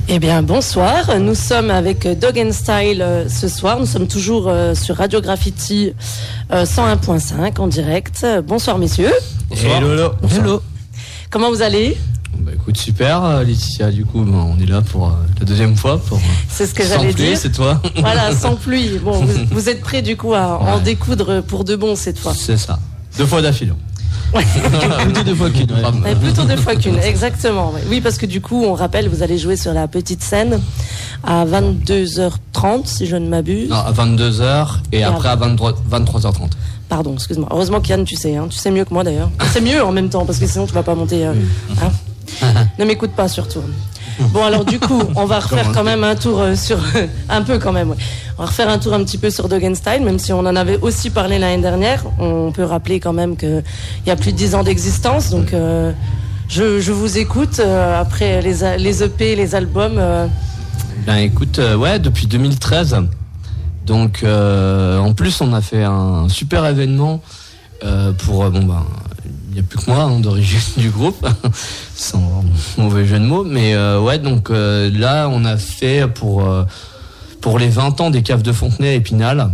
Eh bien, bonsoir. Nous sommes avec Dog and Style ce soir. Nous sommes toujours sur Radio Graffiti 101.5 en direct. Bonsoir, messieurs. Bonsoir. Hello. Comment vous allez ? Bah écoute, super. Laetitia, du coup, on est là pour la deuxième fois. C'est ce que sans j'allais pluie, dire. C'est toi. Voilà, sans pluie. Bon, vous êtes prêts du coup à en découdre pour de bon cette fois. C'est ça. 2 fois d'affilée. Ouais. Plutôt 2 fois qu'une. Ouais, plutôt 2 fois qu'une, exactement. Ouais. Oui, parce que du coup, on rappelle, vous allez jouer sur la petite scène à 22h30, si je ne m'abuse. Non, à 22h et après à 23h30. Pardon, excuse-moi. Heureusement, Kian, tu sais mieux que moi d'ailleurs. C'est mieux en même temps, parce que sinon, tu vas pas monter. Ne m'écoute pas surtout. Bon, alors du coup, on va refaire quand même un tour sur... un peu quand même, ouais. On va refaire un tour un petit peu sur Dog and Style, même si on en avait aussi parlé l'année dernière. On peut rappeler quand même qu'il y a plus de 10 ans d'existence, donc je vous écoute après les EP, les albums. Ben écoute, ouais, depuis 2013. Donc en plus, on a fait un super événement pour... il n'y a plus que moi d'origine du groupe, sans mauvais jeu de mots, mais ouais, donc là on a fait pour les 20 ans des Caves de Fontenay à Épinal,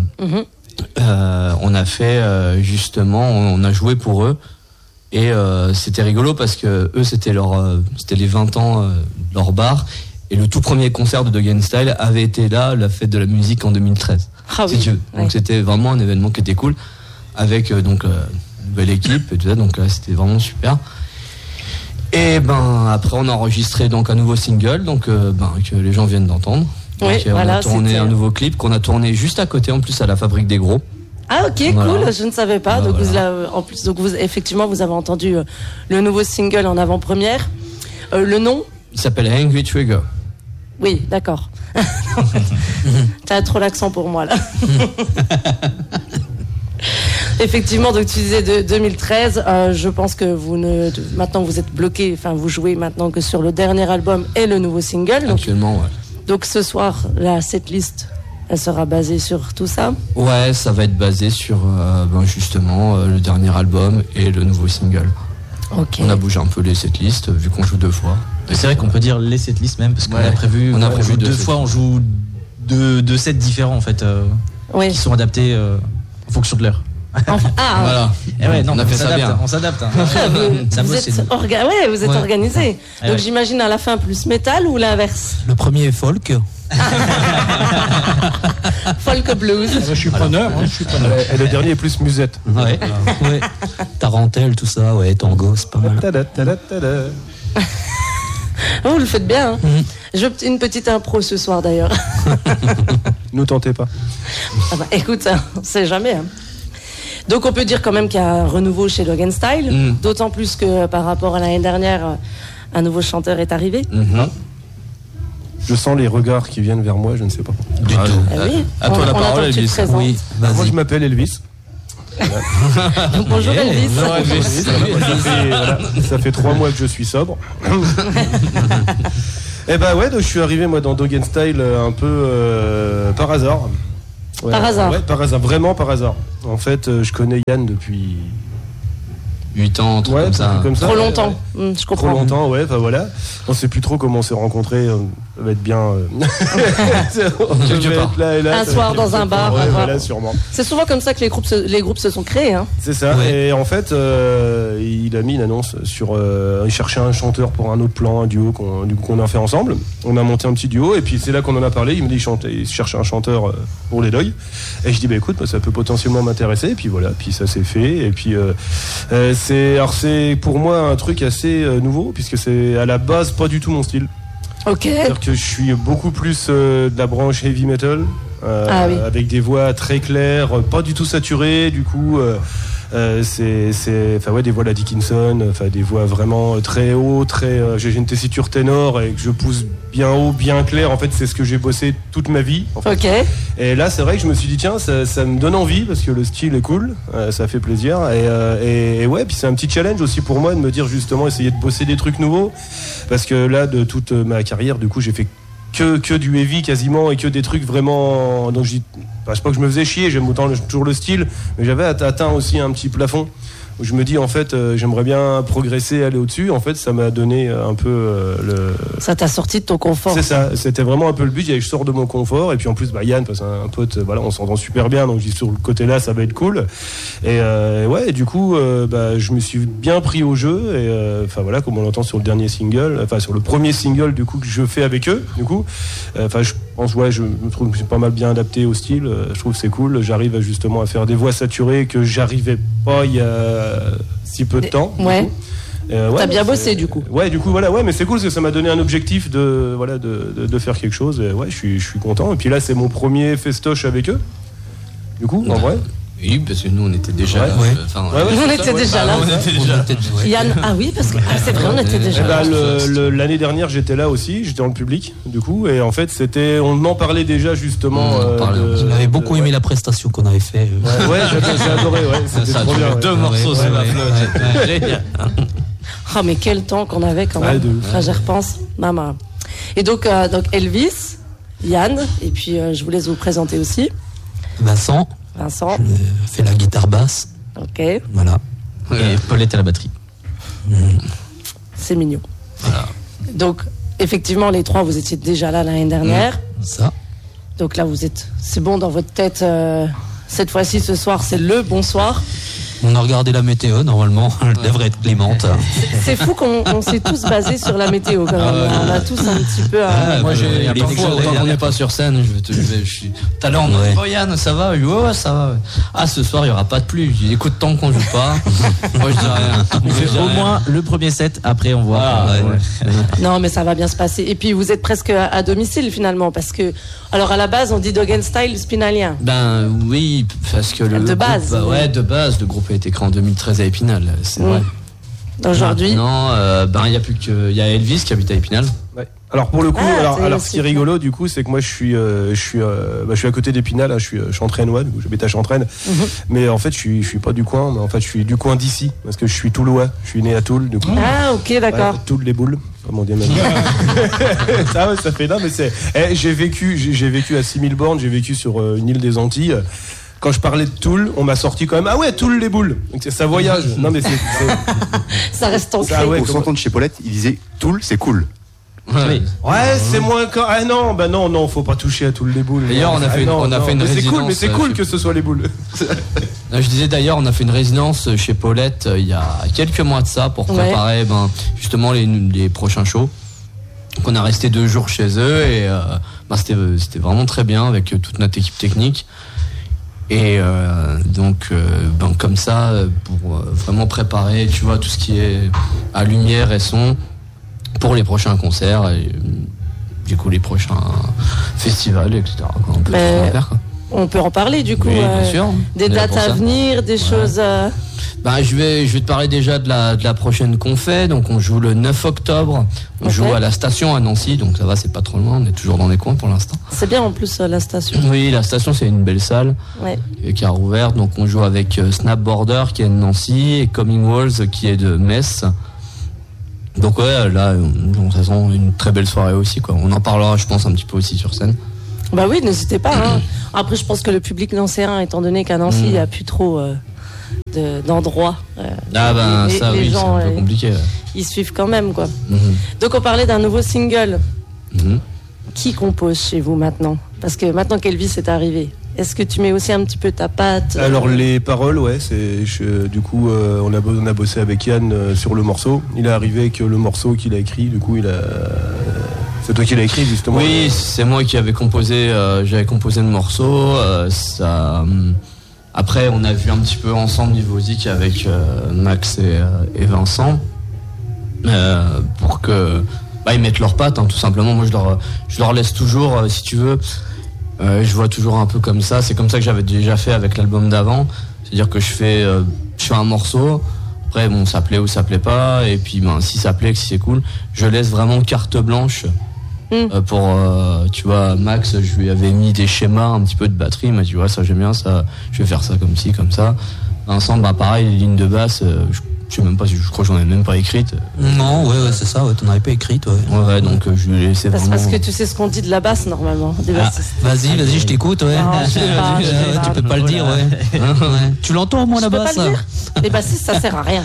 on a fait justement, on a joué pour eux, et c'était rigolo parce que eux c'était les 20 ans de leur bar, et le tout premier concert de Dog and Style avait été là, la fête de la musique en 2013. Ah oui. Donc c'était vraiment un événement qui était cool, avec donc... belle équipe et tout ça, donc là c'était vraiment super. Et après on a enregistré donc un nouveau single que les gens viennent d'entendre. Oui, donc, on a tourné un nouveau clip qu'on a tourné juste à côté en plus à la Fabrique des Gros. Ah ok, voilà. Cool, je ne savais pas. Donc vous effectivement vous avez entendu le nouveau single en avant-première. Le nom ? Il s'appelle Angry Trigger. Oui, d'accord. T'as trop l'accent pour moi là. Effectivement, donc tu disais de 2013, je pense que maintenant vous êtes bloqué, enfin vous jouez maintenant que sur le dernier album et le nouveau single. Actuellement, ouais. Donc ce soir, cette liste, elle sera basée sur tout ça ? Ouais, ça va être basé sur justement le dernier album et le nouveau single. Okay. On a bougé un peu les setlists vu qu'on joue 2 fois. Et c'est vrai qu'on peut dire les setlists même parce qu'on a prévu 2 fois, on joue 2 sets différents en fait, qui sont adaptés en fonction de l'heure. Voilà. Et ouais, non, on a fait ça bien. On s'adapte. Vous êtes organisé. Donc j'imagine à la fin plus métal ou l'inverse ? Le premier est folk. Folk blues. Je suis preneur. Et le dernier est plus musette. Ouais. Tarentelle, tout ça, tango, c'est pas mal. Vous le faites bien. J'ai une petite impro ce soir d'ailleurs. Nous tentez pas. Écoute, on sait jamais. Donc on peut dire quand même qu'il y a un renouveau chez Dog and Style, d'autant plus que par rapport à l'année dernière, un nouveau chanteur est arrivé. Je sens les regards qui viennent vers moi, je ne sais pas. Du tout. Oui. À toi la parole, Elvis. Oui, Moi je m'appelle Elvis. Bonjour Elvis. Ça fait 3 mois que je suis sobre. Et donc je suis arrivé moi dans Dog and Style un peu par hasard. Ouais, par hasard. Ouais, par hasard, vraiment par hasard. En fait, je connais Yann depuis 8 ans, comme ça. Trop longtemps, je comprends. Trop longtemps, ouais, voilà. On sait plus trop comment on s'est rencontrés. Ça va être bien. Un soir dans un bar. Voilà, sûrement. C'est souvent comme ça que les groupes se sont créés. C'est ça. Ouais. Et en fait, il a mis une annonce sur. Il cherchait un chanteur pour un autre plan, un duo qu'on a fait ensemble. On a monté un petit duo et puis c'est là qu'on en a parlé. Il me dit il cherchait un chanteur pour les Dogs. Et je dis écoute, ça peut potentiellement m'intéresser. Et puis voilà, puis ça s'est fait. Et puis c'est pour moi un truc assez nouveau puisque c'est à la base pas du tout mon style. Ok. C'est-à-dire que je suis beaucoup plus de la branche heavy metal, avec des voix très claires, pas du tout saturées, du coup des voix de la Dickinson, des voix vraiment très haut, j'ai une tessiture ténor et que je pousse bien haut, bien clair. En fait, c'est ce que j'ai bossé toute ma vie. En fait. Ok. Et là, c'est vrai que je me suis dit tiens, ça me donne envie parce que le style est cool, ça fait plaisir. Et ouais, puis c'est un petit challenge aussi pour moi de me dire justement essayer de bosser des trucs nouveaux parce que là, de toute ma carrière, du coup, j'ai fait que du heavy quasiment et que des trucs vraiment. Donc je sais pas que je me faisais chier, j'aime autant toujours le style, mais j'avais atteint aussi un petit plafond je me dis en fait j'aimerais bien progresser, aller au-dessus. En fait ça m'a donné un peu ça t'a sorti de ton confort. C'est ça, c'était vraiment un peu le but. Je sors de mon confort et puis en plus Yann, parce qu'un pote, voilà, on s'entend super bien, donc je dis sur le côté là ça va être cool. Et ouais, et du coup je me suis bien pris au jeu et enfin voilà, comme on l'entend sur le dernier single, enfin sur le premier single du coup que je fais avec eux, du coup je pense je me trouve que je suis pas mal bien adapté au style. Je trouve que c'est cool. J'arrive justement à faire des voix saturées que j'arrivais pas il y a si peu de temps. Ouais. T'as bien bossé du coup. Ouais, du coup voilà, ouais, mais c'est cool parce que ça m'a donné un objectif de faire quelque chose. Et ouais, je suis content. Et puis là, c'est mon premier festoche avec eux. Du coup, en vrai. Oui, parce que nous on était déjà là. On était déjà là. Yann, ah oui, parce que c'est vrai, on était déjà là. L'année dernière, j'étais là aussi, j'étais dans le public, du coup, et en fait, on en parlait déjà justement. On avait beaucoup aimé la prestation qu'on avait fait. Ouais, j'ai adoré, ouais. C'était trop bien. 2 morceaux sur la flotte. Génial. Oh, mais quel temps qu'on avait quand même. J'y repense. Maman. Et donc Elvis, Yann, et puis je vous laisse vous présenter aussi. Vincent. Je fais la guitare basse. Ok. Voilà. Et Paulette à la batterie. C'est mignon. Voilà. Donc, effectivement, les 3, vous étiez déjà là l'année dernière. Ça. Donc là, c'est bon dans votre tête. Cette fois-ci, ce soir, c'est le bonsoir. On a regardé la météo, normalement, elle devrait être clémente. C'est fou qu'on s'est tous basés sur la météo quand même. On a tous un petit peu. Moi, quand on n'est pas sur scène, je suis. Tout à l'heure, on Yann, ça va? Ouais, ça va. Ah, ce soir, il n'y aura pas de pluie. Je dis, écoute, tant qu'on joue pas. Moi, je dis rien. On fait au moins le premier set, après, on voit. Non, mais ça va bien se passer. Et puis, vous êtes presque à domicile finalement, parce que. Alors, à la base, on dit Dogen Style Spinalien. Ben oui, parce que de base. De base, le groupe a été créé en 2013 à Épinal, c'est vrai. Aujourd'hui. Non, il y a plus que y a Elvis qui habite à Épinal. Ouais. Alors pour le coup, alors ce qui est rigolo du coup, c'est que moi je suis à côté d'Épinal, je suis chantrainois, du coup j'habite à Chantraine, mais en fait je suis pas du coin, mais en fait je suis du coin d'ici parce que je suis toulouais, je suis né à Toul, du coup. Ah ok, d'accord. Ouais, Toul les boules, comme on dit maintenant. ça fait non mais c'est. J'ai vécu à 6000 bornes, j'ai vécu sur une île des Antilles. Quand je parlais de Toul, on m'a sorti quand même. Ah ouais, Toul les boules. Donc ça voyage. Non mais c'est ça reste ancré. Au 100 ans de chez Paulette, il disait Toul, c'est cool. Ouais, c'est moins. Ah non, faut pas toucher à Toul les boules. D'ailleurs, on a fait une résidence. Mais c'est cool que ce soit les boules. Je disais d'ailleurs, on a fait une résidence chez Paulette il y a quelques mois de ça pour préparer justement les prochains shows. Donc on a resté 2 jours chez eux et c'était vraiment très bien avec toute notre équipe technique. Et comme ça, pour vraiment préparer, tu vois, tout ce qui est à lumière et son pour les prochains concerts et du coup les prochains festivals, etc. On peut en parler du coup. Oui, bien sûr. Des dates à venir, des choses. Je vais te parler déjà de la prochaine qu'on fait. Donc on joue le 9 octobre. On joue à la station à Nancy, donc ça va, c'est pas trop loin. On est toujours dans les coins pour l'instant. C'est bien en plus la station. Oui, la station c'est une belle salle qui a rouvert. Donc on joue avec Snap Border qui est de Nancy et Coming Walls qui est de Metz. Donc là, de toute façon, une très belle soirée aussi, quoi. On en parlera, je pense, un petit peu aussi sur scène. Bah oui, n'hésitez pas. Après, je pense que le public nancéen, étant donné qu'à Nancy, il n'y a plus trop d'endroits. Les gens, c'est un peu compliqué. Ils suivent quand même, quoi. Donc, on parlait d'un nouveau single. Qui compose chez vous maintenant? Parce que maintenant qu'Elvis est arrivé, est-ce que tu mets aussi un petit peu ta patte? Alors les paroles, du coup on a bossé avec Yann sur le morceau. Il est arrivé avec le morceau qu'il a écrit. Du coup c'est toi qui l'as écrit justement. Oui, c'est moi qui avais composé. J'avais composé le morceau. Après, on a vu un petit peu ensemble niveau musique avec Max et Vincent pour que ils mettent leurs pattes, tout simplement. Moi, je leur laisse toujours, si tu veux. Je vois toujours un peu comme ça. C'est comme ça que j'avais déjà fait avec l'album d'avant. C'est-à-dire que je fais un morceau. Après, ça plaît ou ça plaît pas. Et puis, si ça plaît, si c'est cool, je laisse vraiment carte blanche. Pour tu vois, Max, je lui avais mis des schémas un petit peu de batterie. Il m'a dit ça j'aime bien, ça, je vais faire ça comme ci, comme ça. Vincent, pareil, les lignes de basse, Je sais même pas, je crois que j'en ai même pas écrite. Non, ouais, c'est ça, ouais, t'en avais pas écrite, ouais. Ouais, donc je lui ai laissé vraiment. C'est parce que tu sais ce qu'on dit de la basse normalement. Vas-y, je t'écoute, ouais. Non, je sais pas. Tu peux pas le dire, ouais. Tu l'entends au moins la basse? Les bassistes, ça sert à rien.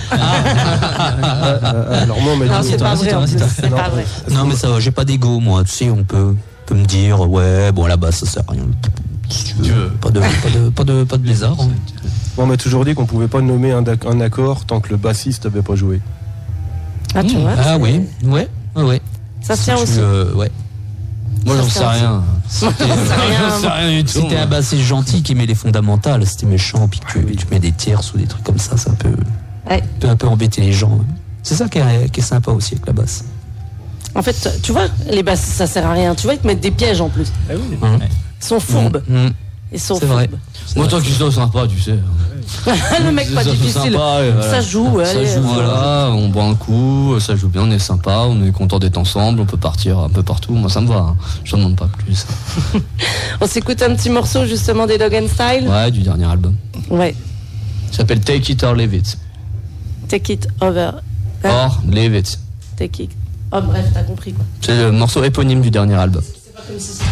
Alors moi, on m'a dit. Non, c'est pas vrai. C'est pas vrai. Non, mais ça va, j'ai pas d'ego, moi. Tu sais, on peut me dire, ouais, bon, la basse, ça sert à rien. Si tu veux. Pas de lézard. Hein. On m'a toujours dit qu'on pouvait pas nommer un accord tant que le bassiste avait pas joué. Ah, tu vois. Ah oui, ouais. Ça tient aussi. Ouais. Moi, j'en sais rien. J'en sais rien du tout. Si t'es un bassiste gentil qui met les fondamentales, si t'es méchant, puis que tu mets des tierces ou des trucs comme ça peut un peu embêter les gens. C'est ça qui est sympa aussi avec la basse. En fait, tu vois, les bassistes, ça sert à rien. Tu vois, ils te mettent des pièges en plus. Ah oui. Ils sont fourbes. C'est vrai. Moi, tant qu'ils sont sympas, tu sais. Le mec pas difficile. Sympa, voilà. Ça joue, voilà, on boit un coup, ça joue bien, on est sympa, on est content d'être ensemble, on peut partir un peu partout. Moi, ça me va. Hein. Je n'en demande pas plus. On s'écoute un petit morceau justement des Dog and Style. Ouais, du dernier album. Ouais. Ça s'appelle Take It or Leave It. Take It Over. Or Leave It. Take It. Oh bref, t'as compris quoi. C'est le morceau éponyme du dernier album. C'est pas comme si